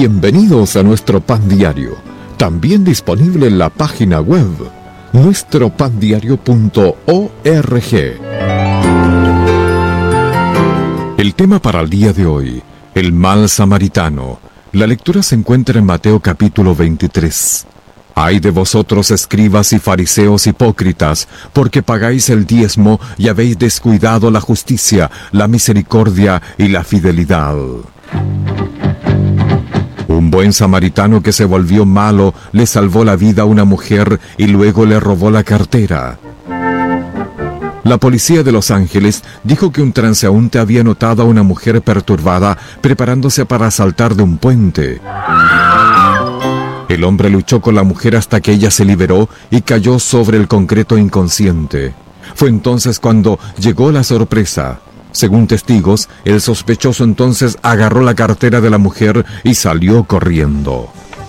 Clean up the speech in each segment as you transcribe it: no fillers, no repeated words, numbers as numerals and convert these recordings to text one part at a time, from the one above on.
Bienvenidos a nuestro Pan Diario, también disponible en la página web nuestropandiario.org. El tema para el día de hoy, el mal samaritano. La lectura se encuentra en Mateo capítulo 23. Ay de vosotros, escribas y fariseos hipócritas, porque pagáis el diezmo y habéis descuidado la justicia, la misericordia y la fidelidad. Un buen samaritano que se volvió malo le salvó la vida a una mujer y luego le robó la cartera. La policía de Los Ángeles dijo que un transeúnte había notado a una mujer perturbada preparándose para saltar de un puente. El hombre luchó con la mujer hasta que ella se liberó y cayó sobre el concreto inconsciente. Fue entonces cuando llegó la sorpresa. Según testigos, el sospechoso entonces agarró la cartera de la mujer y salió corriendo.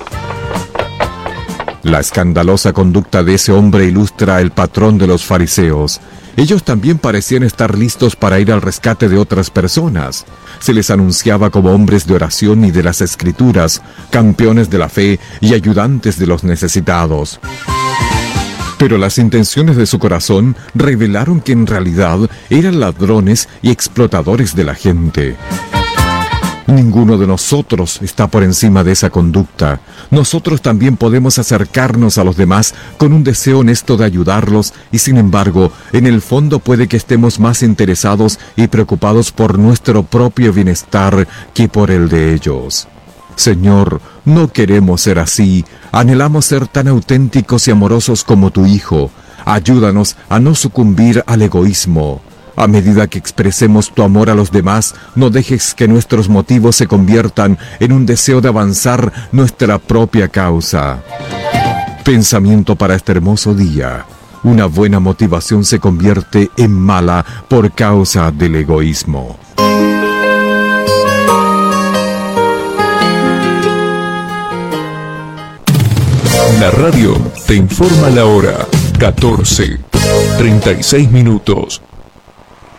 La escandalosa conducta de ese hombre ilustra el patrón de los fariseos. Ellos también parecían estar listos para ir al rescate de otras personas. Se les anunciaba como hombres de oración y de las Escrituras, campeones de la fe y ayudantes de los necesitados. Pero las intenciones de su corazón revelaron que en realidad eran ladrones y explotadores de la gente. Ninguno de nosotros está por encima de esa conducta. Nosotros también podemos acercarnos a los demás con un deseo honesto de ayudarlos y sin embargo, en el fondo puede que estemos más interesados y preocupados por nuestro propio bienestar que por el de ellos. Señor, no queremos ser así. Anhelamos ser tan auténticos y amorosos como tu Hijo. Ayúdanos a no sucumbir al egoísmo. A medida que expresemos tu amor a los demás, no dejes que nuestros motivos se conviertan en un deseo de avanzar nuestra propia causa. Pensamiento para este hermoso día. Una buena motivación se convierte en mala por causa del egoísmo. La radio te informa la hora. 14:36.